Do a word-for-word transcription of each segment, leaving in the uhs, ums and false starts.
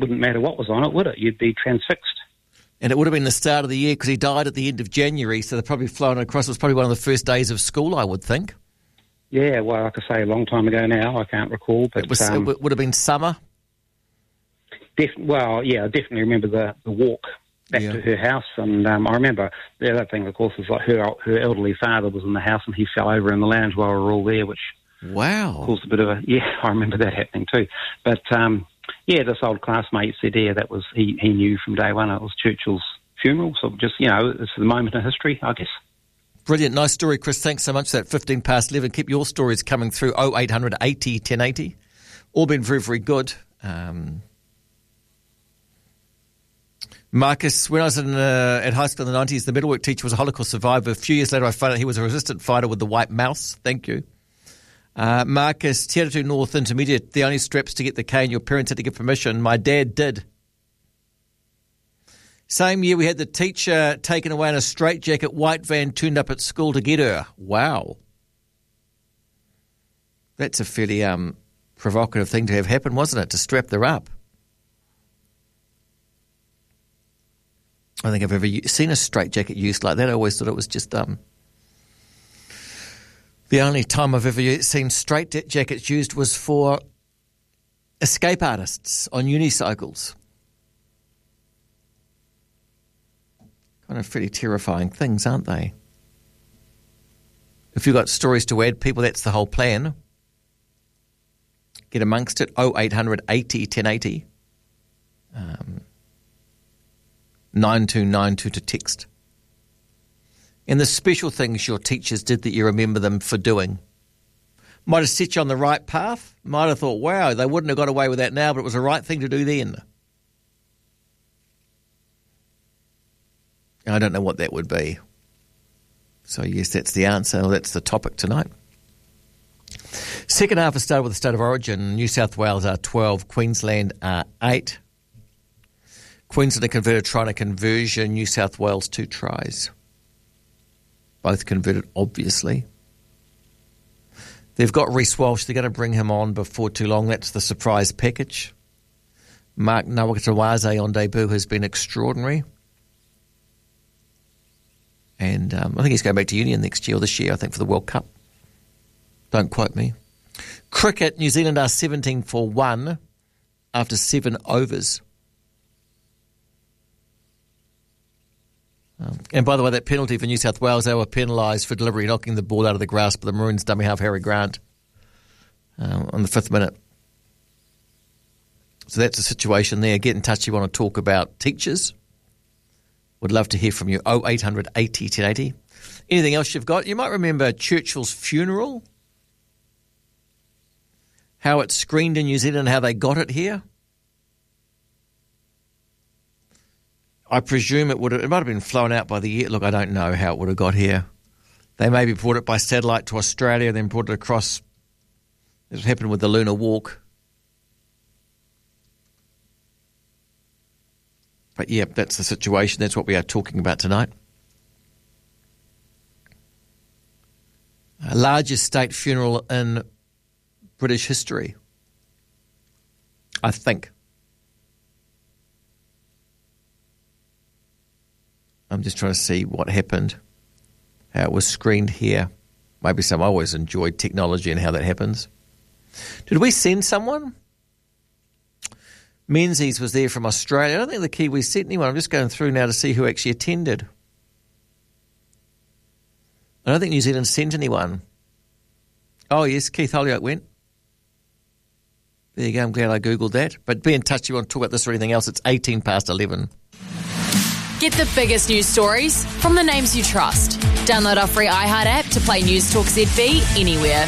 wouldn't matter what was on it, would it? You'd be transfixed. And it would have been the start of the year because he died at the end of January, so they're probably flown across. It was probably one of the first days of school, I would think. Yeah, well, like I say, a long time ago now. I can't recall. But it, was, um, it would have been summer? Def- well, yeah, I definitely remember the, the walk back yeah. to her house. And um, I remember the other thing, of course, was like her, her elderly father was in the house and he fell over in the lounge while we were all there, which wow. caused a bit of a... Yeah, I remember that happening too. But, um, yeah, this old classmate said, yeah, that was... He, he knew from day one it was Churchill's funeral, so just, you know, it's the moment in history, I guess. Brilliant. Nice story, Chris. Thanks so much for that. fifteen past eleven. Keep your stories coming through oh eight hundred eighty ten eighty. All been very, very good. Um, Marcus, when I was in, uh, at high school in the nineties, the metalwork teacher was a Holocaust survivor. A few years later, I found out he was a resistant fighter with the white mouse. Thank you. Uh, Marcus, Te Atatū North Intermediate, the only straps to get the cane, your parents had to give permission. My dad did. Same year, we had the teacher taken away in a straitjacket, white van turned up at school to get her. Wow. That's a fairly um, provocative thing to have happen, wasn't it, to strap her up? I don't think I've ever seen a straitjacket used like that. I always thought it was just um, the only time I've ever seen straitjackets used was for escape artists on unicycles. Kind of pretty terrifying things, aren't they? If you've got stories to add, people, that's the whole plan. Get amongst it. oh eight hundred eighty ten eighty. Um, nine two nine two to text. And the special things your teachers did that you remember them for doing. Might have set you on the right path. Might have thought, wow, they wouldn't have got away with that now, but it was the right thing to do then. I don't know what that would be. So, yes, that's the answer. That's the topic tonight. Second half has started with the state of origin. New South Wales are twelve, Queensland are eight. Queensland converted trying a conversion, New South Wales two tries. Both converted, obviously. They've got Reece Walsh. They're going to bring him on before too long. That's the surprise package. Mark Nawakatawaze on debut has been extraordinary. And um, I think he's going back to Union next year or this year, I think, for the World Cup. Don't quote me. Cricket, New Zealand are seventeen for one after seven overs. Um, and by the way, that penalty for New South Wales, they were penalised for deliberately knocking the ball out of the grasp of the Maroons' dummy half Harry Grant uh, on the fifth minute. So that's the situation there. Get in touch if you want to talk about teachers. Would love to hear from you. oh eight hundred eighty ten eighty. Anything else you've got? You might remember Churchill's funeral, how it's screened in New Zealand, how they got it here. I presume it would have, it might have been flown out by the year. Look, I don't know how it would have got here. They maybe brought it by satellite to Australia, then brought it across. This happened with the Lunar Walk. But, yeah, that's the situation. That's what we are talking about tonight. A largest state funeral in British history, I think. I'm just trying to see what happened, how it was screened here. Maybe some. I always enjoyed technology and how that happens. Did we send someone? Menzies was there from Australia. I don't think the Kiwis sent anyone. I'm just going through now to see who actually attended. I don't think New Zealand sent anyone. Oh, yes, Keith Holyoake went. There you go. I'm glad I Googled that. But be in touch if you want to talk about this or anything else. It's eighteen past eleven. Get the biggest news stories from the names you trust. Download our free iHeart app to play News Talk Z B anywhere.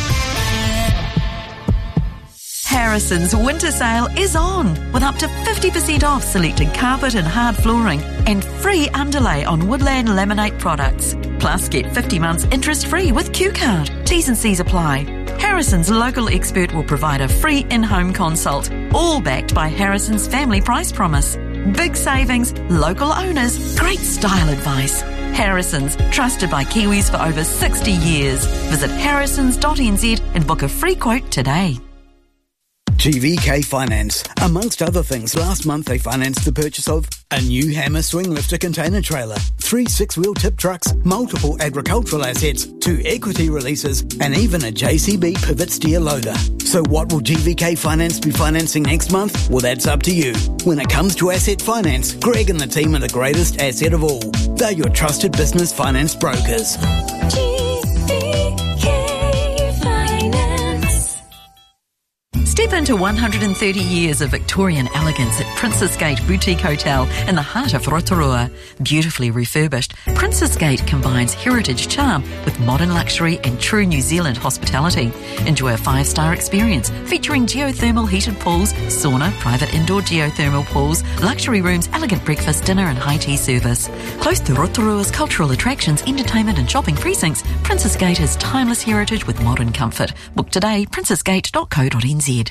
Harrison's winter sale is on with up to fifty percent off selected carpet and hard flooring and free underlay on Woodland Laminate products. Plus, get fifty months interest-free with Q Card. T's and C's apply. Harrison's local expert will provide a free in-home consult, all backed by Harrison's Family Price Promise. Big savings, local owners, great style advice. Harrison's, trusted by Kiwis for over sixty years. Visit harrisons dot n z and book a free quote today. G V K Finance. Amongst other things, last month they financed the purchase of a new Hammer swing lifter container trailer, three six-wheel tip trucks, multiple agricultural assets, two equity releases, and even a J C B pivot steer loader. So what will G V K Finance be financing next month? Well, that's up to you. When it comes to asset finance, Greg and the team are the greatest asset of all. They're your trusted business finance brokers. G V K Finance. Step into one hundred thirty years of Victorian elegance at Princess Gate Boutique Hotel in the heart of Rotorua. Beautifully refurbished, Princess Gate combines heritage charm with modern luxury and true New Zealand hospitality. Enjoy a five-star experience featuring geothermal heated pools, sauna, private indoor geothermal pools, luxury rooms, elegant breakfast, dinner and high tea service. Close to Rotorua's cultural attractions, entertainment and shopping precincts, Princess Gate has timeless heritage with modern comfort. Book today, princess gate dot co dot n z.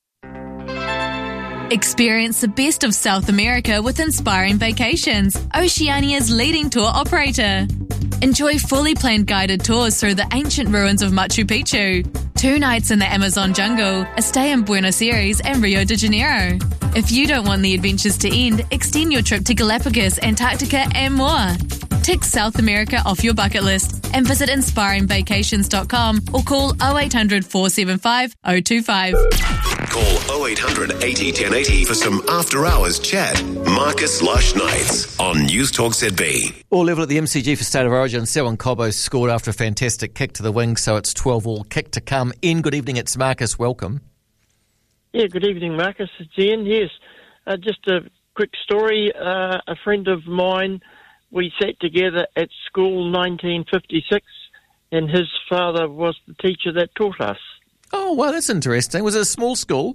Experience the best of South America with Inspiring Vacations, Oceania's leading tour operator. Enjoy fully planned guided tours through the ancient ruins of Machu Picchu, two nights in the Amazon jungle, a stay in Buenos Aires and Rio de Janeiro. If you don't want the adventures to end, extend your trip to Galapagos, Antarctica and more. Tick South America off your bucket list and visit inspiring vacations dot com or call oh eight hundred, four seven five, oh two five. Call oh eight hundred, eighty, ten eighty for some after-hours chat. Marcus Lush Nights on News Talk Z B. All level at the M C G for State of Origin. Selwyn Cobbo scored after a fantastic kick to the wing, so it's twelve all. Kick to come. Ian, good evening. It's Marcus. Welcome. Yeah, good evening, Marcus. It's Ian. Yes, uh, just a quick story. Uh, a friend of mine, we sat together at school nineteen fifty-six, and his father was the teacher that taught us. Oh, well, that's interesting. Was it a small school?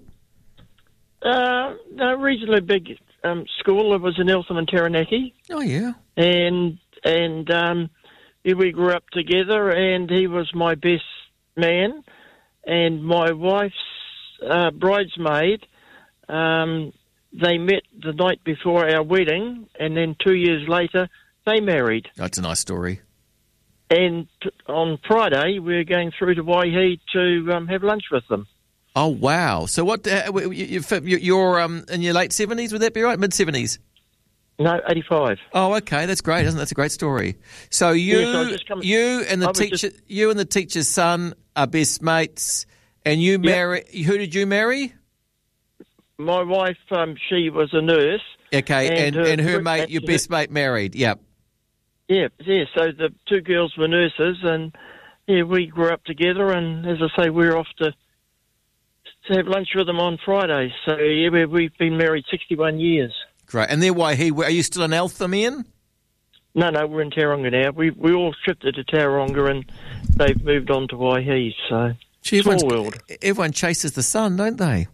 Uh, no, reasonably big um, school. It was in Eltham and Taranaki. Oh, yeah. And and um, yeah, we grew up together, and he was my best man. And my wife's uh, bridesmaid, um, they met the night before our wedding, and then two years later, they married. That's a nice story. And t- on Friday, we were going through to Waihi to um, have lunch with them. Oh, wow. So what, uh, you, you, you're um, in your late seventies, would that be right? mid-seventies? No, eighty-five. Oh, okay. That's great, isn't it? That's a great story. So you, yeah, so just come, you and the teacher, just, you and the teacher's son are best mates, and you marry. Yep. Who did you marry? My wife, um, she was a nurse. Okay, and and her, and her mate, your her, best mate, married. Yep. Yeah, yeah. So the two girls were nurses, and yeah, we grew up together. And as I say, we're off to to have lunch with them on Friday. So yeah, we, we've been married sixty-one years. Great. And they're Waihi. Are you still in Eltham, Ian? No, no, we're in Tauranga now. We we all shifted to Tauranga, and they've moved on to Waihi. So Gee, small world. Everyone chases the sun, don't they?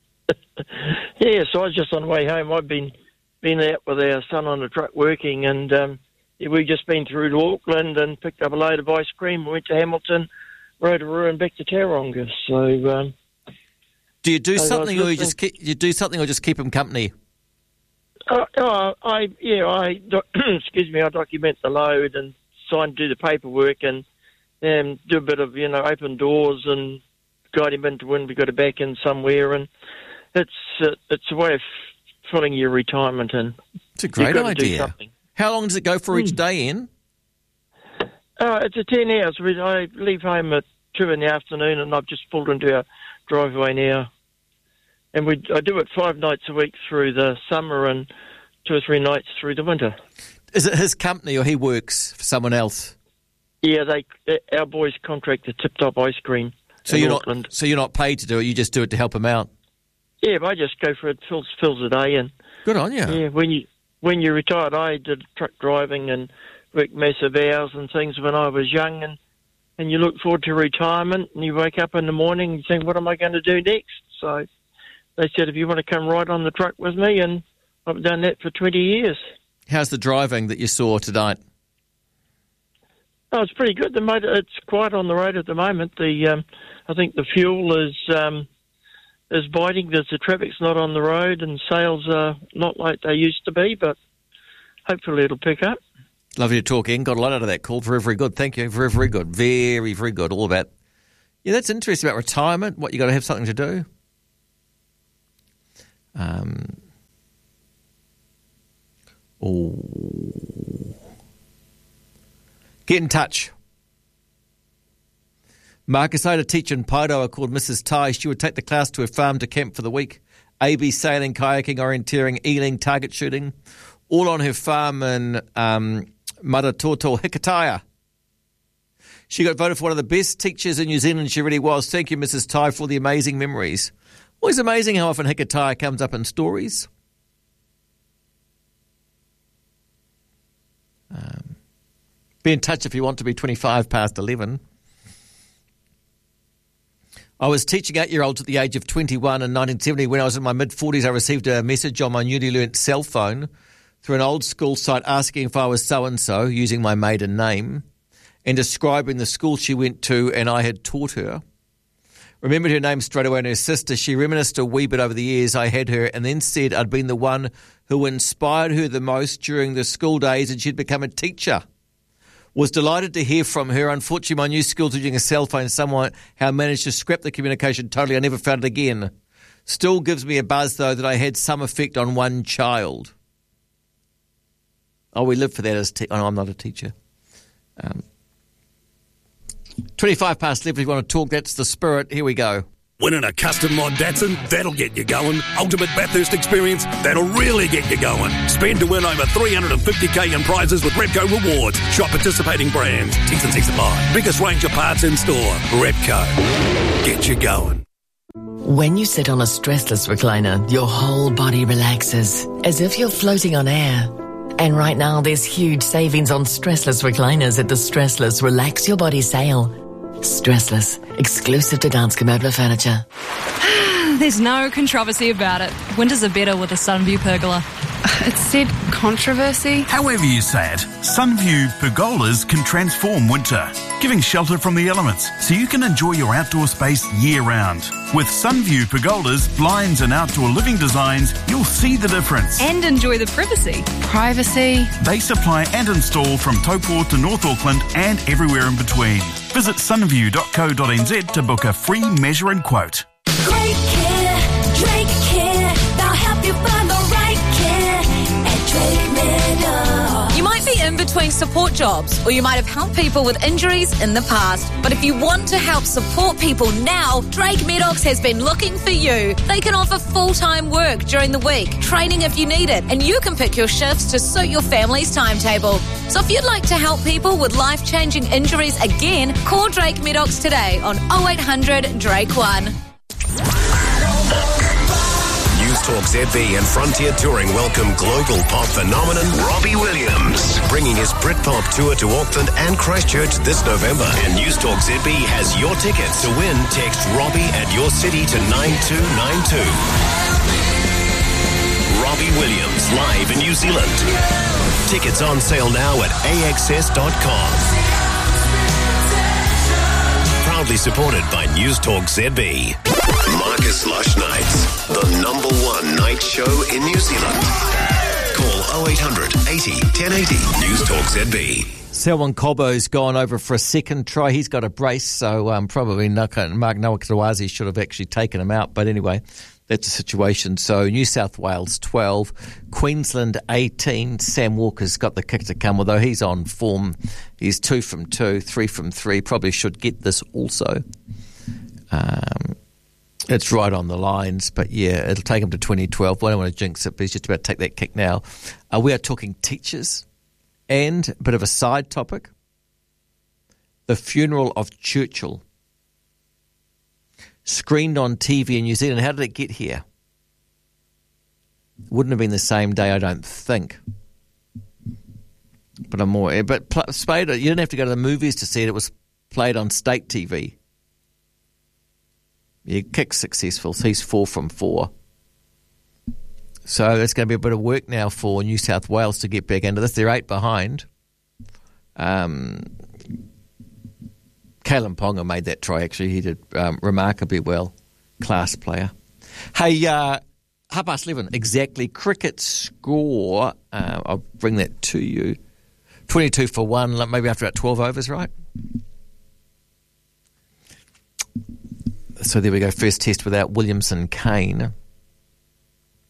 Yeah. So I was just on the way home. I've been been out with our son on the truck working, and. Um, Yeah, we've just been through to Auckland and picked up a load of ice cream, went to Hamilton, Rotorua and back to Tauranga. So, um, do you do so something, or you just keep, you do something, or just keep them company? Uh, oh, I yeah, I excuse me, I document the load and sign, do the paperwork, and um, do a bit of you know open doors and guide him into when we got to back in somewhere, and it's uh, it's a way of filling your retirement in. It's a great You've got idea. To do something. How long does it go for each day, Ian? Uh, it's a ten hours. We, I leave home at two in the afternoon, and I've just pulled into our driveway now. And we, I do it five nights a week through the summer and two or three nights through the winter. Is it his company, or he works for someone else? Yeah, they our boys contract the Tip Top Ice Cream. So in you're Auckland. not. So you're not paid to do it. You just do it to help him out. Yeah, but I just go for it. Fills fills a day, and good on you. Yeah, when you. When you retired, I did truck driving and worked massive hours and things when I was young, and, and you look forward to retirement, and you wake up in the morning and you think, what am I going to do next? So they said, if you want to come ride on the truck with me, and I've done that for twenty years. How's the driving that you saw tonight? Oh, it's pretty good. The motor, it's quiet on the road at the moment. The um, I think the fuel is... Um, is biting. There's the traffic's not on the road, and sales are not like they used to be, but hopefully it'll pick up. Lovely to talk, Ian. Got a lot out of that call. Very, very good. Thank you. Very, very good. Very, very good. All about, yeah, that's interesting about retirement, what you got to have something to do. Um, oh. Get in touch. Marcus, I had a teacher in Paidoa called Missus Tai. She would take the class to her farm to camp for the week. A B sailing, kayaking, orienteering, eeling, target shooting, all on her farm in um, Maratoto, Hikataya. She got voted for one of the best teachers in New Zealand. She really was. Thank you, Missus Tai, for the amazing memories. Always amazing how often Hikataya comes up in stories. Um, be in touch if you want to be twenty-five past eleven. I was teaching eight-year-olds at the age of twenty-one in nineteen seventy. When I was in my mid-forties, I received a message on my newly learnt cell phone through an old school site asking if I was so-and-so, using my maiden name, and describing the school she went to and I had taught her. Remembered her name straight away and her sister. She reminisced a wee bit over the years I had her and then said I'd been the one who inspired her the most during the school days and she'd become a teacher. Was delighted to hear from her. Unfortunately, my new skills using a cell phone somehow how I managed to scrap the communication totally. I never found it again. Still gives me a buzz, though, that I had some effect on one child. Oh, we live for that as te- oh, no, I'm not a teacher. Um, twenty-five past eleven, if you want to talk, that's the spirit. Here we go. Winning a custom mod Datsun, that'll get you going. Ultimate Bathurst experience, that'll really get you going. Spend to win over three hundred fifty thousand in prizes with Repco Rewards. Shop participating brands. T's and C's apply. Biggest range of parts in store. Repco. Get you going. When you sit on a stressless recliner, your whole body relaxes, as if you're floating on air. And right now, there's huge savings on stressless recliners at the Stressless Relax Your Body sale. Stressless, exclusive to Danske Möbler Furniture. There's no controversy about it. Winters are better with a Sunview pergola. It said controversy? However you say it, Sunview pergolas can transform winter, giving shelter from the elements so you can enjoy your outdoor space year-round. With Sunview pergolas, blinds and outdoor living designs, you'll see the difference. And enjoy the privacy. Privacy. They supply and install from Taupo to North Auckland and everywhere in between. Visit sunview dot co dot n z to book a free measure and quote. Great care, Drake Care. They'll help you find the right care at Drake Meadow. You might be in between support jobs, or you might have helped people with injuries in the past. But if you want to help support people now, Drake Meadows has been looking for you. They can offer full-time work during the week, training if you need it, and you can pick your shifts to suit your family's timetable. So if you'd like to help people with life-changing injuries again, call Drake Meadows today on oh eight hundred Drake one. News Talk Z B and Frontier Touring welcome global pop phenomenon Robbie Williams, bringing his Britpop tour to Auckland and Christchurch this November. And News Talk Z B has your tickets. To win, text Robbie at your city to nine two nine two. Robbie Williams live in New Zealand. Tickets on sale now at a x s dot com. Proudly supported by News Talk Z B. Marcus Lush Nights, the number one night show in New Zealand. Call oh eight hundred eighty ten eighty. News Talk Z B. Selwyn Cobbo's gone over for a second try. He's got a brace, so um, probably Mark Nawakawazi should have actually taken him out. But anyway, that's the situation. So New South Wales twelve, Queensland eighteen. Sam Walker's got the kick to come, although he's on form. He's two from two, three from three. Probably should get this also. Um, it's right on the lines, but yeah, it'll take him to twenty twelve. I don't want to jinx it, but he's just about to take that kick now. Uh, we are talking teachers and a bit of a side topic. The funeral of Churchill. Screened on T V in New Zealand. How did it get here? Wouldn't have been the same day, I don't think. But I'm more. But Spade, you didn't have to go to the movies to see it. It was played on state T V. Yeah, kick successful. So he's four from four. So it's going to be a bit of work now for New South Wales to get back into this. They're eight behind. Um. Kalen Ponga made that try, actually. He did um, remarkably well. Class player. Hey, uh, half past eleven, exactly. Cricket score, uh, I'll bring that to you. twenty-two for one, maybe after about twelve overs, right? So there we go, first test without Williamson Kane.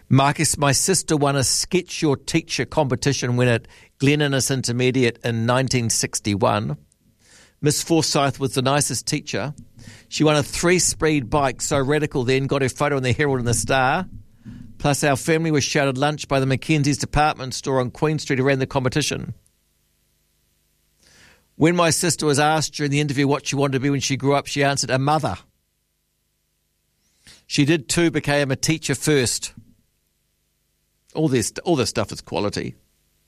Marcus, my sister won a Sketch Your Teacher competition when at Glen Innes Intermediate in nineteen sixty-one. Miss Forsyth was the nicest teacher. She won a three-speed bike, so radical then, got her photo in the Herald and the Star. Plus our family was shouted lunch by the Mackenzie's department store on Queen Street who ran the competition. When my sister was asked during the interview what she wanted to be when she grew up, she answered, a mother. She did too, became a teacher first. All this, all this stuff is quality.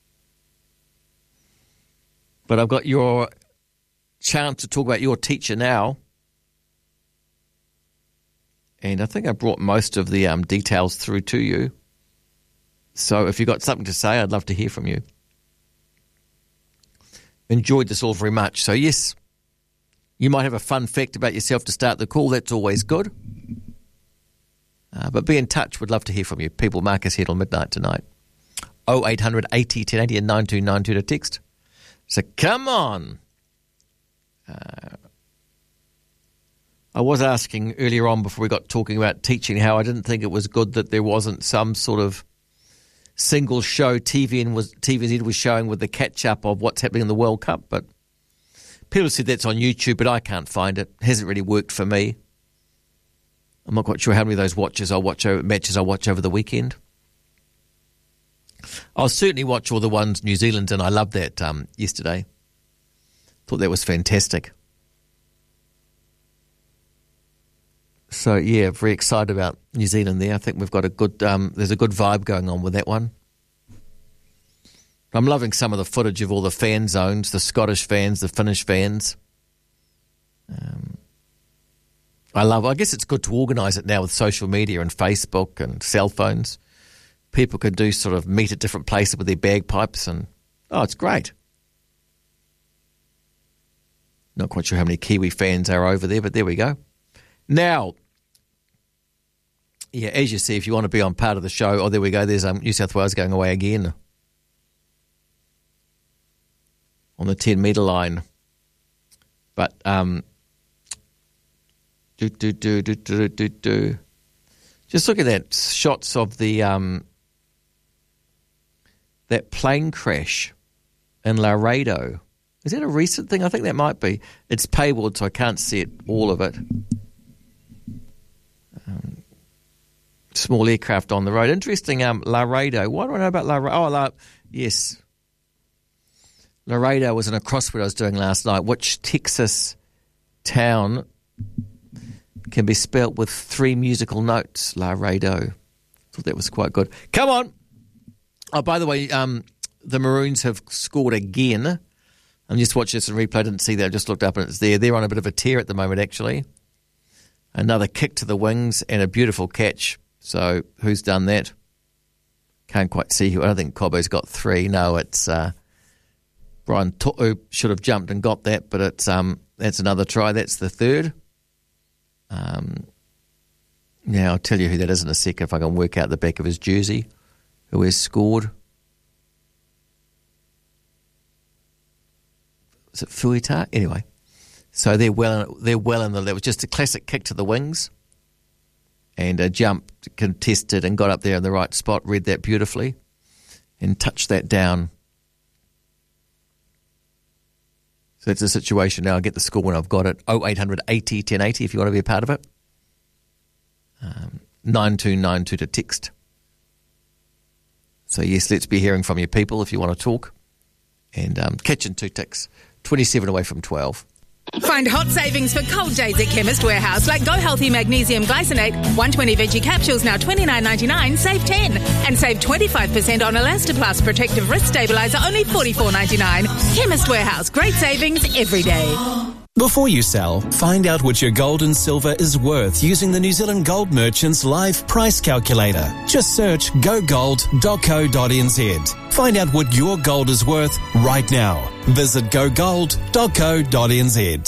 But I've got your chance to talk about your teacher now. And I think I brought most of the um, details through to you. So if you've got something to say, I'd love to hear from you. Enjoyed this all very much. So yes, you might have a fun fact about yourself to start the call. That's always good. Uh, but be in touch. Would love to hear from you. People, Marcus here till midnight tonight. oh eight hundred eighty ten eighty and nine two nine two to text. So come on. Uh, I was asking earlier on before we got talking about teaching how I didn't think it was good that there wasn't some sort of single show T V N was, T V Z was showing with the catch-up of what's happening in the World Cup. But people said that's on YouTube, but I can't find it. It hasn't really worked for me. I'm not quite sure how many of those watches I'll watch over, matches I'll watch over the weekend. I'll certainly watch all the ones New Zealand's in. I loved that um, yesterday. Thought that was fantastic. So, yeah, very excited about New Zealand there. I think we've got a good, um, there's a good vibe going on with that one. I'm loving some of the footage of all the fan zones, the Scottish fans, the Finnish fans. Um, I love, I guess it's good to organise it now with social media and Facebook and cell phones. People can do sort of meet at different places with their bagpipes and, oh, it's great. Not quite sure how many Kiwi fans are over there, but there we go. Now, yeah, as you see, if you want to be on part of the show, oh, there we go, there's um, New South Wales going away again on the ten metre line. But, um, do, do, do, do, do, do, do. Just look at that, shots of the, um, that plane crash in Laredo. Is that a recent thing? I think that might be. It's paywalled, so I can't see it, all of it. Um, small aircraft on the road. Interesting, um, Laredo. What do I know about Laredo? Oh, La- yes. Laredo was in a crossword I was doing last night. Which Texas town can be spelt with three musical notes? Laredo. Thought that was quite good. Come on. Oh, by the way, um, the Maroons have scored again. I'm just watching this in replay. I didn't see that. I just looked up and it's there. They're on a bit of a tear at the moment, actually. Another kick to the wings and a beautiful catch. So who's done that? Can't quite see who. I don't think Cobbo's got three. No, it's uh, Brian To'u should have jumped and got that, but it's um that's another try. That's the third. Um, yeah, I'll tell you who that is in a second if I can work out the back of his jersey, who has scored. Is it Fuita? Anyway, so they're well. They're well in the. It was just a classic kick to the wings, and a jump contested and got up there in the right spot. Read that beautifully, and touched that down. So that's the situation now. I'll get the score when I've got it. Oh eight hundred eighty ten eighty if you want to be a part of it. Um, nine two nine two to text. So yes, let's be hearing from you people if you want to talk. And um, kitchen two ticks. twenty-seven away from twelve. Find hot savings for cold days at Chemist Warehouse, like Go Healthy Magnesium Glycinate, one hundred twenty veggie capsules now twenty-nine ninety-nine, save ten. And save twenty-five percent on Elastoplast Protective Wrist Stabilizer, only forty-four ninety-nine. Chemist Warehouse, great savings every day. Before you sell, find out what your gold and silver is worth using the New Zealand Gold Merchants Live Price Calculator. Just search go gold dot co dot n z. Find out what your gold is worth right now. Visit go gold dot co dot n z.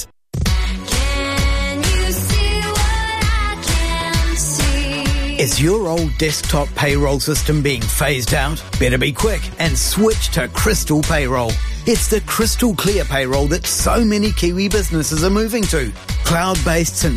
Is your old desktop payroll system being phased out? Better be quick and switch to Crystal Payroll. It's the crystal clear payroll that so many Kiwi businesses are moving to. Cloud-based since